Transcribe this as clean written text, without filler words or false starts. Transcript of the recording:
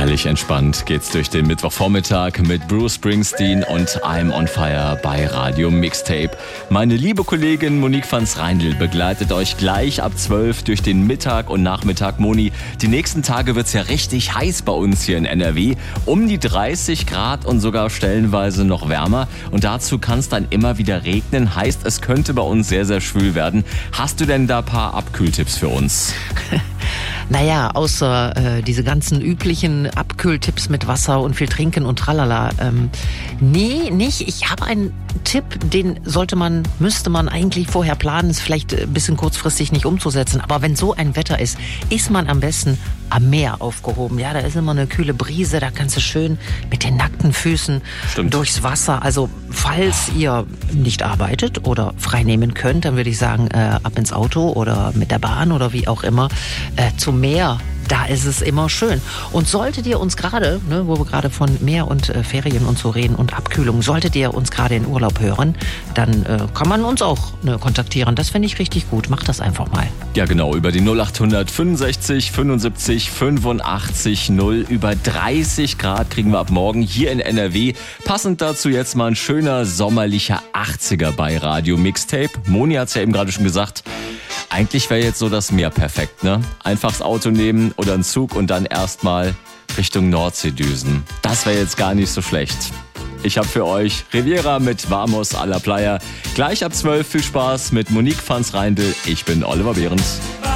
Herrlich entspannt geht's durch den Mittwochvormittag mit Bruce Springsteen und I'm on Fire bei Radio Mixtape. Meine liebe Kollegin Monique van 's Reindl begleitet euch gleich ab 12 durch den Mittag und Nachmittag. Moni, die nächsten Tage wird's ja richtig heiß bei uns hier in NRW. Um die 30 Grad und sogar stellenweise noch wärmer. Und dazu kann es dann immer wieder regnen. Heißt, es könnte bei uns sehr, sehr schwül werden. Hast du denn da ein paar Abkühltipps für uns? Naja, außer diese ganzen üblichen Abkühltipps mit Wasser und viel trinken und tralala. Nee, nicht. Ich habe einen Tipp, den müsste man eigentlich vorher planen. Ist vielleicht ein bisschen kurzfristig nicht umzusetzen. Aber wenn so ein Wetter ist man am besten am Meer aufgehoben. Ja, da ist immer eine kühle Brise. Da kannst du schön mit den nackten Füßen durchs Wasser. Also, falls ihr nicht arbeitet oder frei nehmen könnt, dann würde ich sagen, ab ins Auto oder mit der Bahn oder wie auch immer, zum Meer. Da ist es immer schön. Und solltet ihr uns gerade, wo wir gerade von Meer und Ferien und so reden und Abkühlung, solltet ihr uns gerade in Urlaub hören, dann kann man uns auch kontaktieren. Das finde ich richtig gut. Macht das einfach mal. Ja, genau. Über die 0800 65 75 85 0. Über 30 Grad kriegen wir ab morgen hier in NRW. Passend dazu jetzt mal ein schöner sommerlicher 80er bei Radio Mixtape. Moni hat es ja eben gerade schon gesagt. Eigentlich wäre jetzt so das Meer perfekt, ne? Einfach das Auto nehmen oder einen Zug und dann erstmal Richtung Nordsee düsen. Das wäre jetzt gar nicht so schlecht. Ich habe für euch Riviera mit Vamos a la Playa. Gleich ab 12 viel Spaß mit Monique van 's Reindl. Ich bin Oliver Behrens.